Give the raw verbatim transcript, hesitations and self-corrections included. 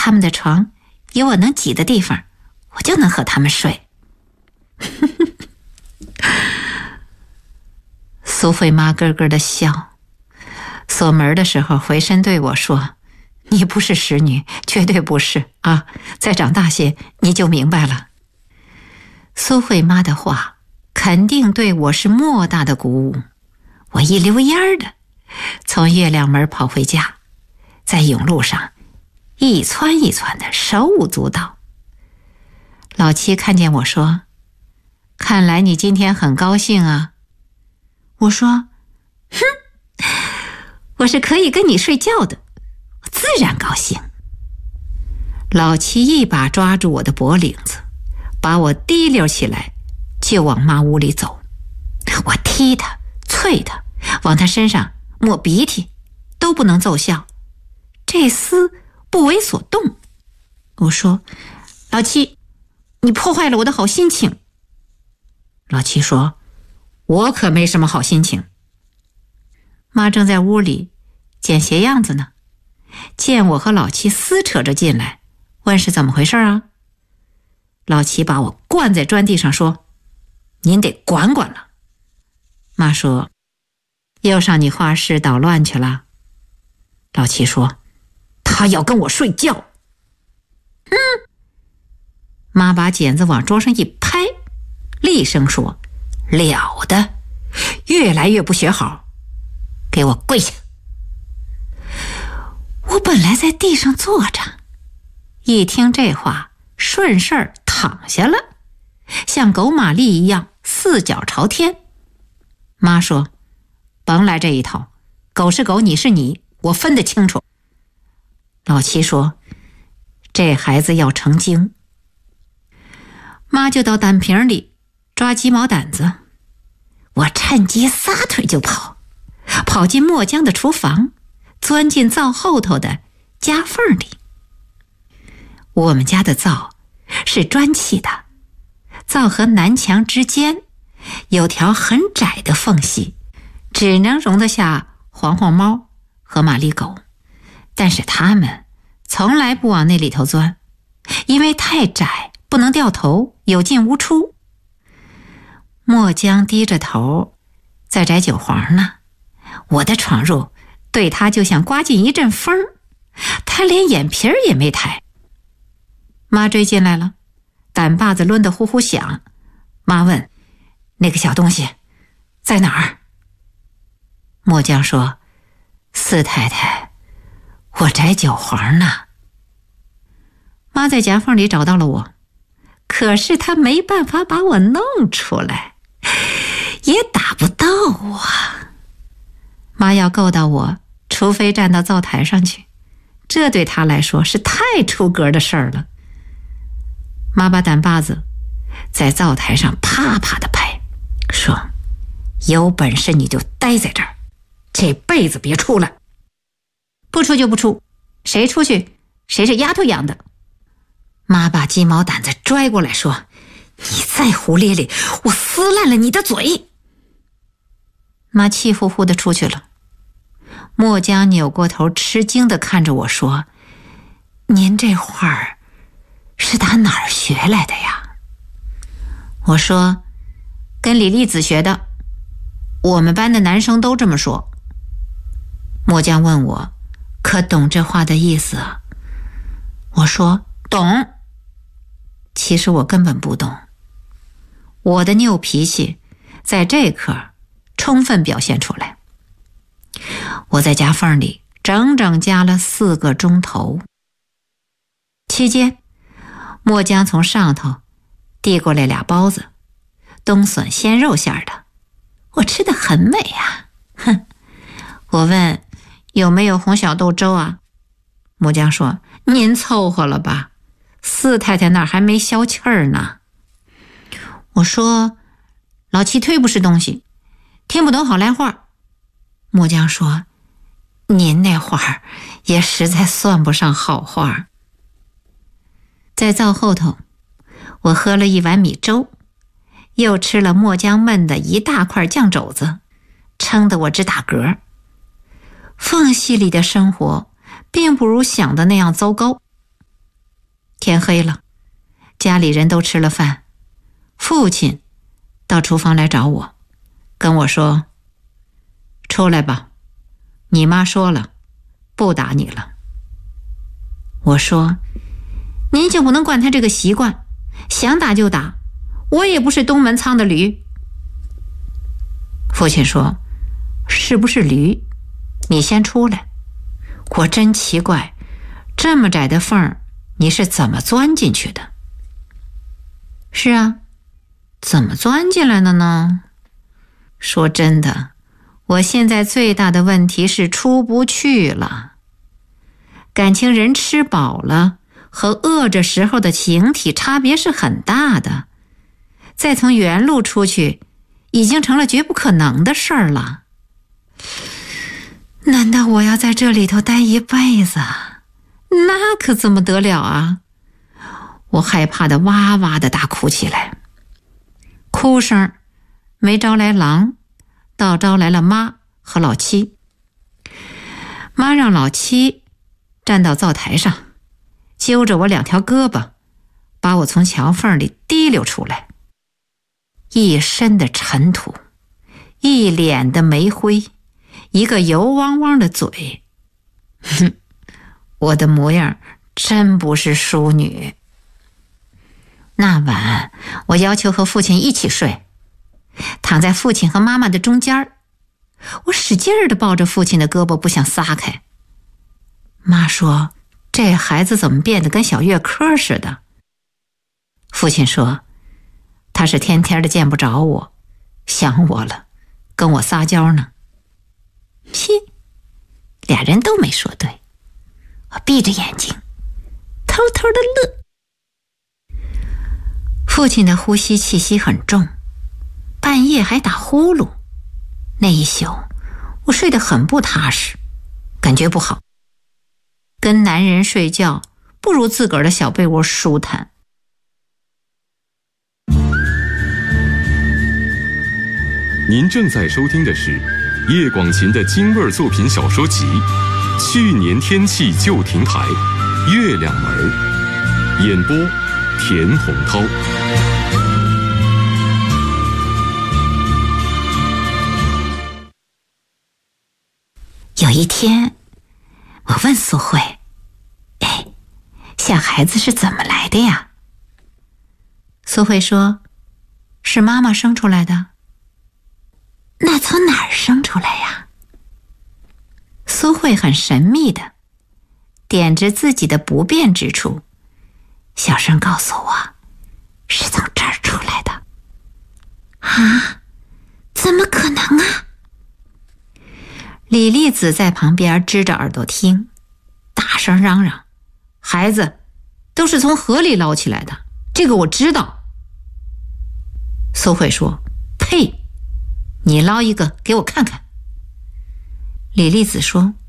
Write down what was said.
他们的床有我能挤的地方，我就能和他们睡。苏慧妈咯咯的笑，锁门的时候回身对我说：“你不是使女，绝对不是啊！再长大些你就明白了。”苏慧妈的话肯定对我是莫大的鼓舞。我一溜烟儿的从月亮门跑回家，在甬路上一窜一窜的，手舞足蹈。老七看见我说：“看来你今天很高兴啊。”我说：“哼，我是可以跟你睡觉的，我自然高兴。”老七一把抓住我的脖领子，把我提溜起来，就往妈屋里走。我踢他，啐他，往他身上抹鼻涕，都不能奏效，这厮不为所动。我说：“老七，你破坏了我的好心情。”老七说：“我可没什么好心情。”妈正在屋里捡鞋样子呢，见我和老七撕扯着进来，问是怎么回事啊？老七把我灌在砖地上说：“您得管管了。”妈说：“又上你画室捣乱去了。”老七说：“他要跟我睡觉。”嗯，妈把剪子往桌上一拍，厉声说：“了得，越来越不学好，给我跪下！”我本来在地上坐着，一听这话，顺势儿躺下了，像狗马力一样四脚朝天。妈说：“甭来这一套，狗是狗，你是你，我分得清楚。”老七说：“这孩子要成精。”妈就到胆瓶里抓鸡毛掸子，我趁机撒腿就跑，跑进墨江的厨房，钻进灶后头的夹缝里。我们家的灶是砖砌的，灶和南墙之间有条很窄的缝隙，只能容得下黄黄猫和玛丽狗，但是它们从来不往那里头钻，因为太窄，不能掉头，有进无出。墨江低着头在摘韭黄呢，我的闯入对他就像刮进一阵风，他连眼皮儿也没抬。妈追进来了，胆把子抡得呼呼响。妈问：“那个小东西在哪儿？”墨江说：“四太太，我摘韭黄呢。”妈在夹缝里找到了我，可是她没办法把我弄出来，也打不到我。妈要够到我，除非站到灶台上去，这对她来说是太出格的事儿了。妈把胆把子在灶台上啪啪地拍，说：“有本事你就待在这儿，这辈子别出来。不出就不出，谁出去谁是丫头养的。”妈把鸡毛掸子拽过来说：“你再胡咧咧，我撕烂了你的嘴。”妈气呼呼地出去了。墨江扭过头吃惊地看着我说：“您这话儿是打哪儿学来的呀？”我说：“跟李丽子学的，我们班的男生都这么说。”墨江问我：“可懂这话的意思啊？”我说：“懂。”其实我根本不懂，我的拗脾气在这刻充分表现出来。我在夹缝里整整夹了四个钟头，期间墨江从上头递过来俩包子，冬笋鲜肉馅的，我吃得很美啊。哼！我问有没有红小豆粥啊？墨江说：“您凑合了吧，四太太那儿还没消气儿呢。”我说：“老七忒不是东西，听不懂好赖话。”墨江说：“您那话也实在算不上好话。”在灶后头，我喝了一碗米粥，又吃了墨江焖的一大块酱肘子，撑得我直打嗝。缝隙里的生活并不如想的那样糟糕。 天黑了，家里人都吃了饭，父亲到厨房来找我，跟我说：“出来吧，你妈说了，不打你了。”我说：“您就不能惯他这个习惯，想打就打，我也不是东门仓的驴。”父亲说：“是不是驴？你先出来。”我真奇怪，这么窄的缝儿，你是怎么钻进去的？是啊，怎么钻进来的呢？说真的，我现在最大的问题是出不去了。感情人吃饱了和饿着时候的形体差别是很大的，再从原路出去，已经成了绝不可能的事儿了。难道我要在这里头待一辈子？那可怎么得了啊！我害怕的哇哇的大哭起来，哭声没招来狼，倒招来了妈和老七。妈让老七站到灶台上，揪着我两条胳膊，把我从墙缝里提溜出来。一身的尘土，一脸的煤灰，一个油汪汪的嘴，哼，我的模样真不是淑女。那晚我要求和父亲一起睡，躺在父亲和妈妈的中间，我使劲儿地抱着父亲的胳膊不想撒开。妈说：“这孩子怎么变得跟小月科似的？”父亲说：“他是天天的见不着我，想我了，跟我撒娇呢。”屁，俩人都没说对。我闭着眼睛偷偷的乐。父亲的呼吸气息很重，半夜还打呼噜。那一宿我睡得很不踏实，感觉不好。跟男人睡觉不如自个儿的小被窝舒坦。 您正在收听的是叶广芩的京味作品小说集《去年天气旧亭台》，月亮门，演播田洪涛。 有一天，我问苏慧：“哎，小孩子是怎么来的呀？”苏慧说：“是妈妈生出来的。”那从哪儿生出来呀？苏慧很神秘的点着自己的不便之处，小声告诉我，是从这儿出来的。啊，怎么可能啊？李丽子在旁边支着耳朵听，大声嚷嚷：“孩子都是从河里捞起来的，这个我知道。”苏慧说：“呸！你捞一个给我看看。”李丽子说：